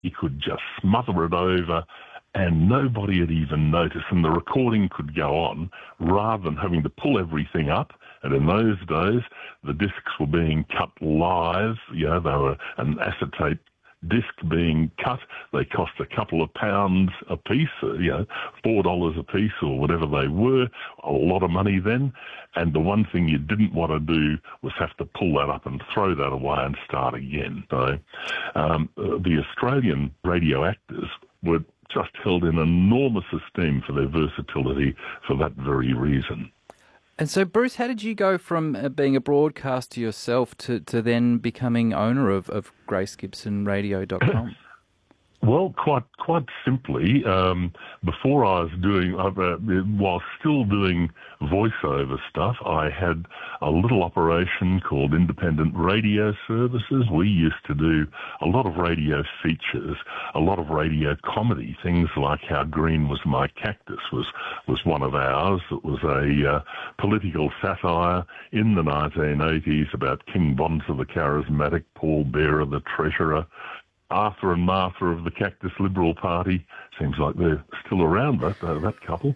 You could just smother it over and nobody had even noticed, and the recording could go on rather than having to pull everything up. And in those days, the discs were being cut live. They were an acetate disc being cut. They cost a couple of pounds a piece, $4 a piece or whatever they were, a lot of money then. And the one thing you didn't want to do was have to pull that up and throw that away and start again. So the Australian radio actors were just held in enormous esteem for their versatility for that very reason. And so, Bruce, how did you go from being a broadcaster yourself to then becoming owner of GraceGibsonRadio.com? Well, quite simply, before I was while still doing voiceover stuff, I had a little operation called Independent Radio Services. We used to do a lot of radio features, a lot of radio comedy, things like How Green Was My Cactus was one of ours. It was a political satire in the 1980s about King Bonza the Charismatic, Paul Bearer the Treasurer, Arthur and Martha of the Cactus Liberal Party. Seems like they're still around, that couple,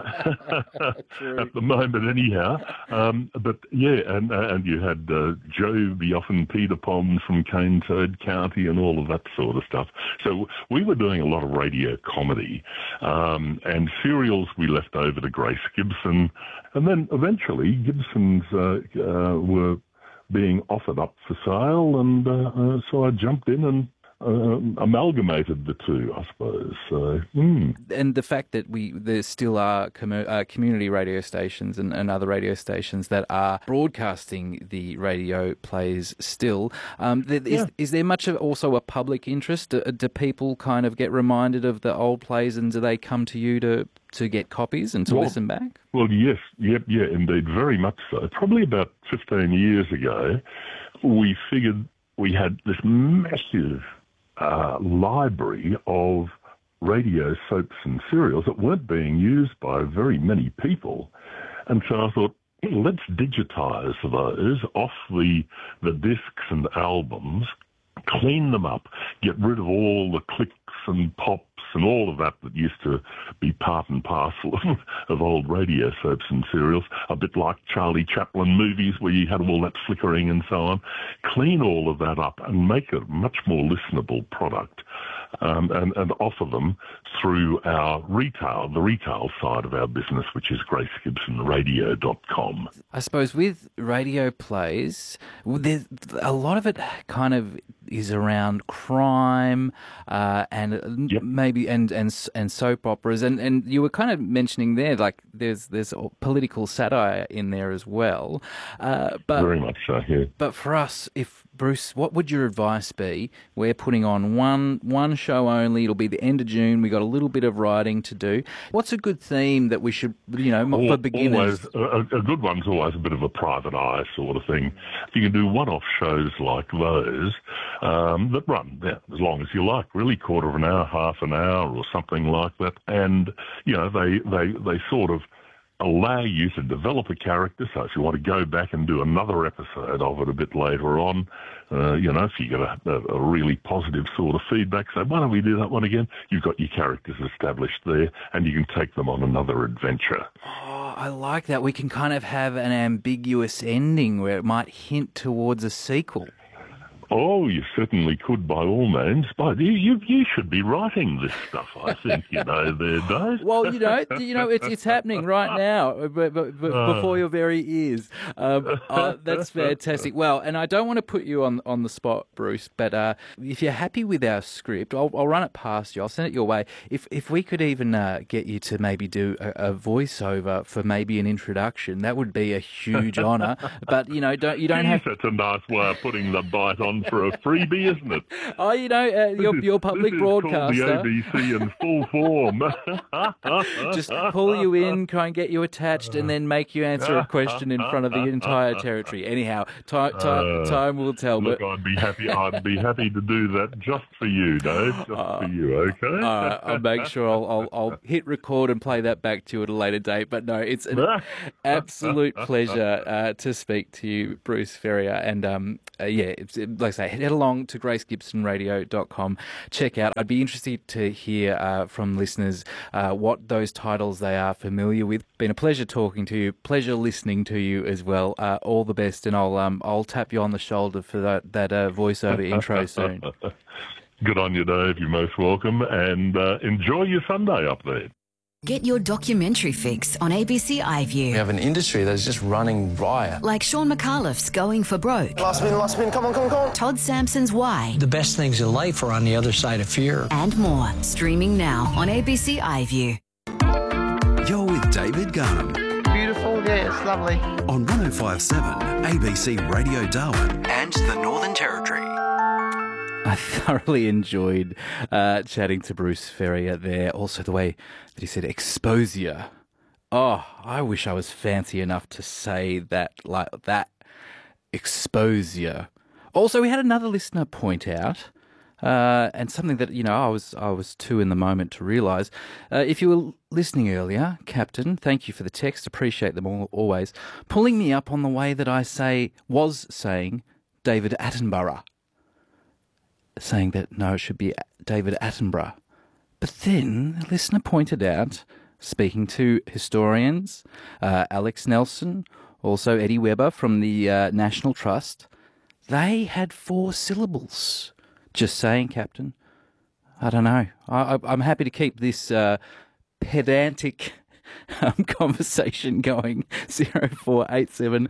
at the moment anyhow. But yeah, and you had Joe the Often Peter Pond from Cane Toad County and all of that sort of stuff. So we were doing a lot of radio comedy. And serials we left over to Grace Gibson. And then eventually Gibsons were being offered up for sale, and so I jumped in and amalgamated the two, I suppose. And the fact that there still are community radio stations and other radio stations that are broadcasting the radio plays still, is there much of also a public interest? Do people kind of get reminded of the old plays, and do they come to you to get copies and to listen back? Well, yes, indeed, very much so. Probably about 15 years ago, we figured we had this massive library of radio soaps and serials that weren't being used by very many people. And so I thought, let's digitise those off the discs and albums, clean them up, get rid of all the clicks and pops and all of that used to be part and parcel of old radio soaps and serials, a bit like Charlie Chaplin movies where you had all that flickering and so on. Clean all of that up and make a much more listenable product, and offer them through the retail side of our business, which is GraceGibsonRadio.com. I suppose with radio plays, a lot of it kind of is around crime and maybe and soap operas, and you were kind of mentioning there, like there's political satire in there as well. But very much so, yeah. But for us, Bruce, what would your advice be? We're putting on one show only. It'll be the end of June. We got a little bit of writing to do. What's a good theme that we should, for beginners? A good one's always a bit of a private eye sort of thing. You can do one-off shows like those that run as long as you like, really, quarter of an hour, half an hour, or something like that. And they sort of allow you to develop a character. So if you want to go back and do another episode of it a bit later on, if you get a really positive sort of feedback, say, why don't we do that one again? You've got your characters established there, and you can take them on another adventure. Oh, I like that. We can kind of have an ambiguous ending where it might hint towards a sequel. Oh, you certainly could, by all means. But you should be writing this stuff, I think, there, Dave. Well, it's happening right now, but before your very ears. That's fantastic. Well, and I don't want to put you on the spot, Bruce, but if you're happy with our script, I'll run it past you. I'll send it your way. If we could even get you to maybe do a voiceover for maybe an introduction, that would be a huge honour. But you don't have. That's a nice way of putting the bite on for a freebie, isn't it? Oh, your public broadcaster. The ABC in full form. Just pull you in, try and get you attached, and then make you answer a question in front of the entire territory. Anyhow, time will tell. Look, I'd be happy to do that just for you, Dave. Just for you, okay? I'll make sure I'll hit record and play that back to you at a later date. But no, it's an absolute pleasure to speak to you, Bruce Ferrier. And it's like I say, head along to gracegibsonradio.com. Check out. I'd be interested to hear from listeners what those titles they are familiar with. Been a pleasure talking to you. Pleasure listening to you as well. All the best, and I'll tap you on the shoulder for that voiceover intro soon. Good on you, Dave. You're most welcome, and enjoy your Sunday up there. Get your documentary fix on ABC iView. We have an industry that's just running riot. Like Sean McAuliffe's Going for Broke. Last spin, come on. Todd Sampson's Why. The best things in life are on the other side of fear. And more. Streaming now on ABC iView. You're with David Garnham. Beautiful, yeah, it's lovely. On 105.7 ABC Radio Darwin and the Northern Territory. I thoroughly enjoyed chatting to Bruce Ferrier there. Also the way that he said exposure. Oh, I wish I was fancy enough to say that like that. Exposure. Also, we had another listener point out, and something that, I was too in the moment to realise. If you were listening earlier, Captain, thank you for the text. Appreciate them always. Pulling me up on the way that I was saying David Attenborough. Saying that, no, it should be David Attenborough. But then the listener pointed out, speaking to historians, Alex Nelson, also Eddie Weber from the National Trust, they had 4 syllables. Just saying, Captain. I don't know. I'm happy to keep this pedantic conversation going. 0487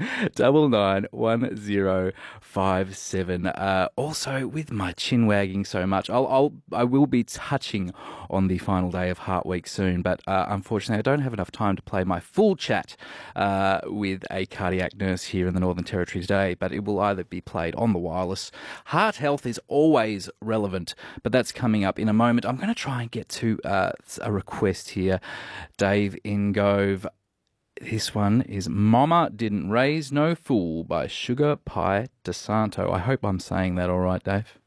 991057. Also, with my chin wagging so much, I will be touching on the final day of Heart Week soon, but unfortunately I don't have enough time to play my full chat with a cardiac nurse here in the Northern Territory today, but it will either be played on the wireless. Heart health is always relevant, but that's coming up in a moment. I'm going to try and get to a request here, Dave in Gove. This one is Mama Didn't Raise No Fool by Sugar Pie DeSanto. I hope I'm saying that all right, Dave.